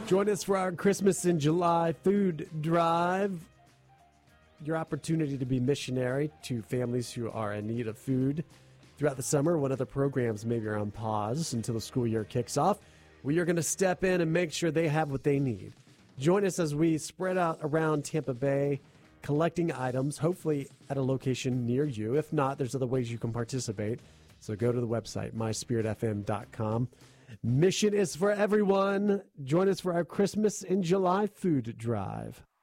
Join us for our Christmas in July food drive. Your opportunity to be missionary to families who are in need of food. Throughout the summer, when other programs maybe are on pause until the school year kicks off, we are going to step in and make sure they have what they need. Join us as we spread out around Tampa Bay, collecting items, hopefully at a location near you. If not, there's other ways you can participate. So go to the website, myspiritfm.com. Mission is for everyone. Join us for our Christmas in July food drive.